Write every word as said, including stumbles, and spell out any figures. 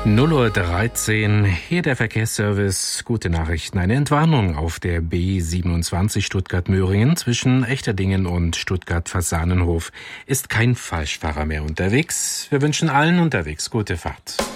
null Uhr dreizehn, hier der Verkehrsservice. Gute Nachrichten. Eine Entwarnung auf der B siebenundzwanzig Stuttgart-Möhringen zwischen Echterdingen und Stuttgart-Fasanenhof. Ist kein Falschfahrer mehr unterwegs. Wir wünschen allen unterwegs gute Fahrt.